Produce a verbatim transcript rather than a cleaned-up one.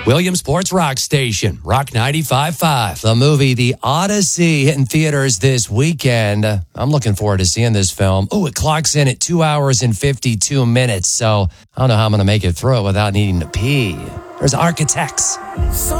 Williamsport's Rock Station, Rock ninety-five point five. The movie The Odyssey hitting theaters this weekend. I'm looking forward to seeing this film. Oh, it clocks in at two hours and fifty-two minutes, so I don't know how I'm going to make it through it without needing to pee. There's Architects. So